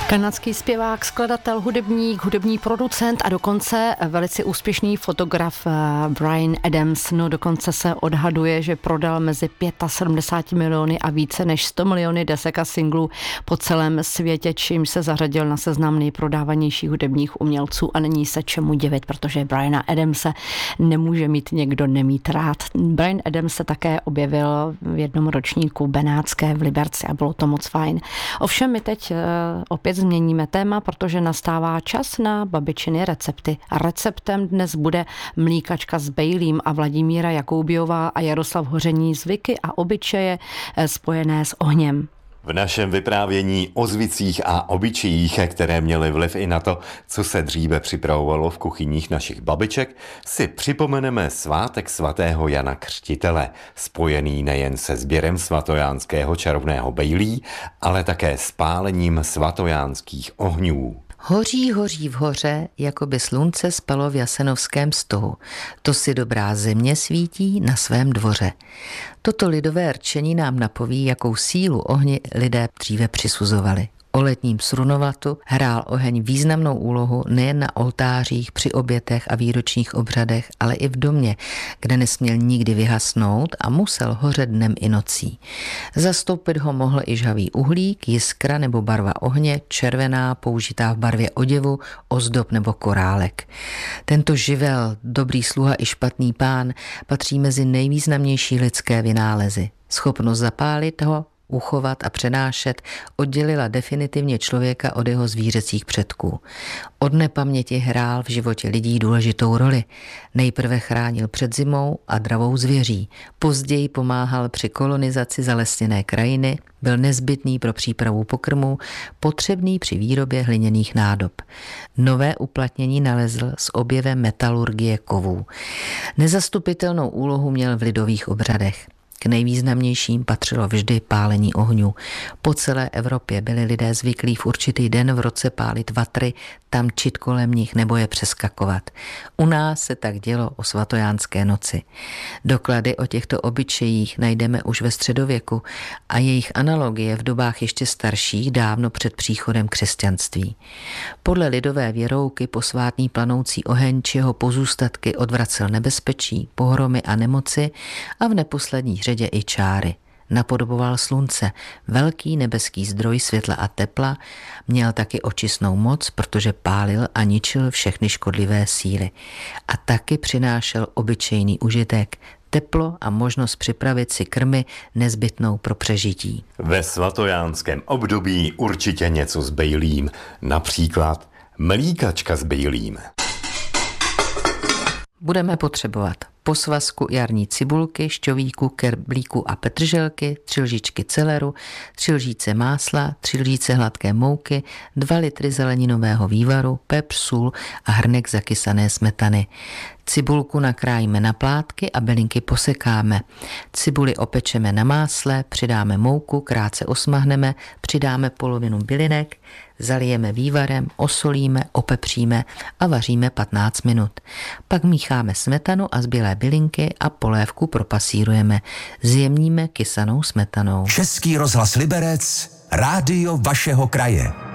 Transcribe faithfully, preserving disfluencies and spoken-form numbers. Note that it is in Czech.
Kanadský zpěvák, skladatel, hudebník, hudební producent a dokonce velice úspěšný fotograf Bryan Adams. No dokonce se odhaduje, že prodal mezi sedmdesát pět miliony a více než sto miliony desek a singlů po celém světě, čímž se zařadil na seznam nejprodávanějších hudebních umělců a není se čemu divit, protože Bryana Adamse nemůže mít někdo nemít rád. Bryan Adams se také objevil v jednom ročníku Benátské v Liberci a bylo to moc fajn. Ovšem my teď opět změníme téma, protože nastává čas na babičiny recepty. A receptem dnes bude mlíkačka s bejlím a Vladimíra Jakoubiová a Jaroslav Hoření zvyky a obyčeje spojené s ohněm. V našem vyprávění o zvicích a obyčejích, které měly vliv i na to, co se dříve připravovalo v kuchyních našich babiček, si připomeneme svátek svatého Jana Křtitele, spojený nejen se sběrem svatojánského čarovného bejlí, ale také s pálením svatojánských ohňů. Hoří, hoří v hoře, jako by slunce spalo v jasenovském stohu. To si dobrá země svítí na svém dvoře. Toto lidové rčení nám napoví, jakou sílu ohni lidé dříve přisuzovali. O letním Srunovatu hrál oheň významnou úlohu nejen na oltářích, při obětech a výročních obřadech, ale i v domě, kde nesměl nikdy vyhasnout a musel hořet dnem i nocí. Zastoupit ho mohl i žhavý uhlík, jiskra nebo barva ohně, červená, použitá v barvě oděvu, ozdob nebo korálek. Tento živel, dobrý sluha i špatný pán, patří mezi nejvýznamnější lidské vynálezy. Schopnost zapálit ho, uchovat a přenášet oddělila definitivně člověka od jeho zvířecích předků. Od nepaměti hrál v životě lidí důležitou roli. Nejprve chránil před zimou a dravou zvěří, později pomáhal při kolonizaci zalesněné krajiny, byl nezbytný pro přípravu pokrmů, potřebný při výrobě hliněných nádob. Nové uplatnění nalezl s objevem metalurgie kovů. Nezastupitelnou úlohu měl v lidových obřadech. K nejvýznamnějším patřilo vždy pálení ohňů. Po celé Evropě byli lidé zvyklí v určitý den v roce pálit vatry, tamčit kolem nich nebo je přeskakovat. U nás se tak dělo o svatojánské noci. Doklady o těchto obyčejích najdeme už ve středověku a jejich analogie v dobách ještě starších, dávno před příchodem křesťanství. Podle lidové věrouky posvátný planoucí oheň či jeho pozůstatky odvracel nebezpečí, pohromy a nemoci a v neposlední řadě i čáry. Napodoboval slunce, velký nebeský zdroj světla a tepla, měl taky očistnou moc, protože pálil a ničil všechny škodlivé síly. A taky přinášel obyčejný užitek, teplo a možnost připravit si krmy nezbytnou pro přežití. Ve svatojánském období určitě něco s bejlím, například mlíkačka s bejlím. Budeme potřebovat posvazku jarní cibulky, šťovíku, kerblíku a petrželky, tři lžičky celeru, tři lžíce másla, tři lžíce hladké mouky, dva litry zeleninového vývaru, pepř, sůl a hrnek zakysané smetany. Cibulku nakrájíme na plátky a bylinky posekáme. Cibuli opečeme na másle, přidáme mouku, krátce osmahneme, přidáme polovinu bylinek, zalijeme vývarem, osolíme, opepříme a vaříme patnáct minut. Pak mícháme smetanu a zbylé bylinky a polévku propasírujeme. Zjemníme kysanou smetanou. Český rozhlas Liberec, rádio vašeho kraje.